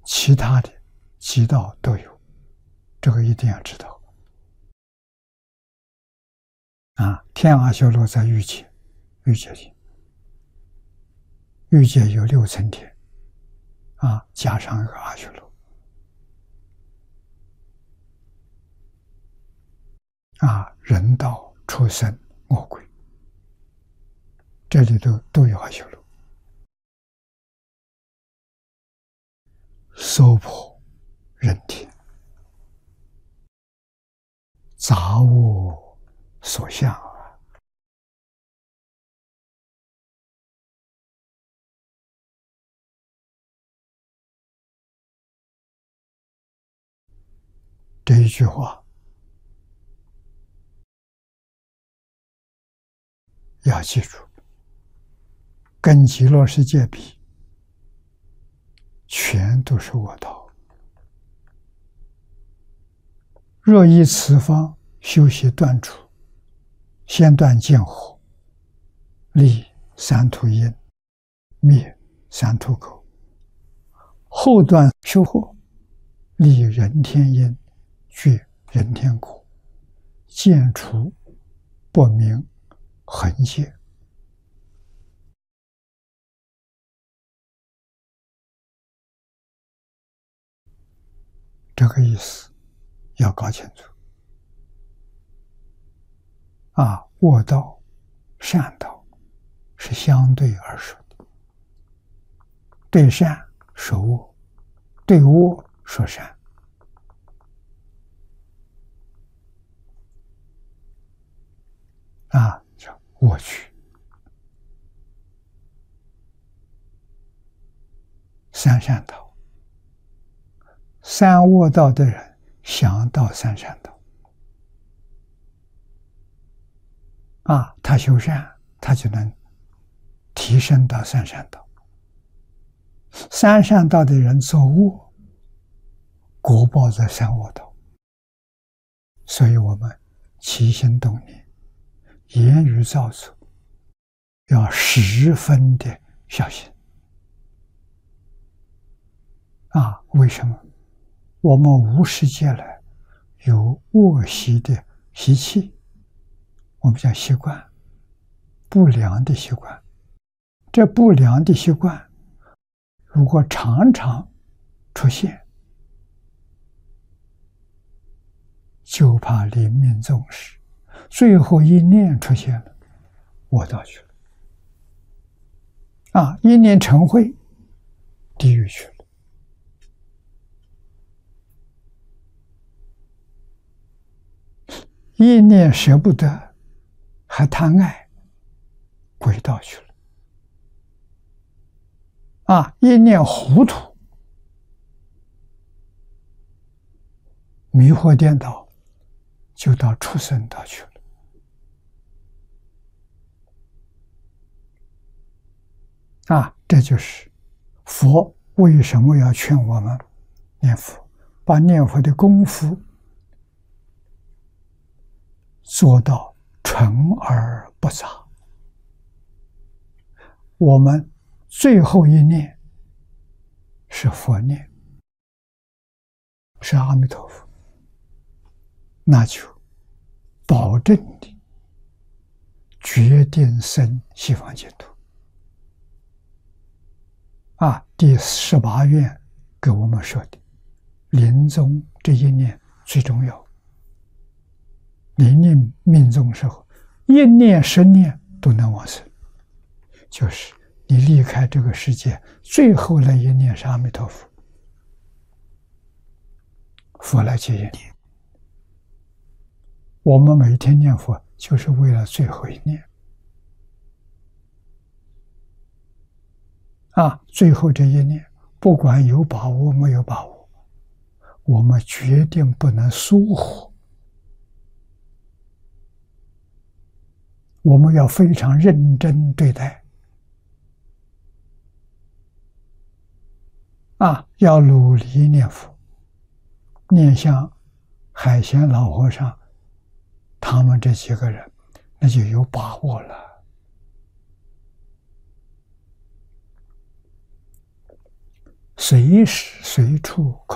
其他的几道都有，这个一定要知道。天阿修罗在欲界，欲界天，欲界有6层天，加上一个阿修罗，人道、畜生、恶鬼，这里都有阿修罗。娑婆人天，杂物所向这一句话要记住，跟极乐世界比，全都是恶道。若依此方修习断除，先断见惑，立三途因，灭三途垢，后断修惑，立人天因，具人天果，见除不明痕界。这个意思要搞清楚。恶道、善道是相对而说的，对善说恶，对恶说善。叫恶趣。三善道，三恶道的人想到三善道。他修善，他就能提升到三善道。三善道的人做恶，果报在三恶道。所以我们起心动念、言语造作，要十分的小心。为什么？我们无始劫来有恶习的习气，我们叫习惯，不良的习惯。这不良的习惯如果常常出现，就怕临命终时，最后一念出现了，恶道去了。一念成慧，地狱去了。一念舍不得，还贪爱，鬼道去了。一念糊涂，迷惑颠倒，就到畜生道去了。这就是佛为什么要劝我们念佛，把念佛的功夫做到纯而不杂。我们最后一念是佛念，是阿弥陀佛，那就保证的决定生西方净土。第18愿给我们说的，临终这一念最重要。临命终时候，一念10念都能往生，就是你离开这个世界最后那一念是阿弥陀佛，佛来接引你。我们每天念佛就是为了最后一念。最后这一念，不管有把握没有把握，我们决定不能疏忽。我们要非常认真对待。要努力念佛，念像海贤老和尚他们这几个人，那就有把握了。 随时随处可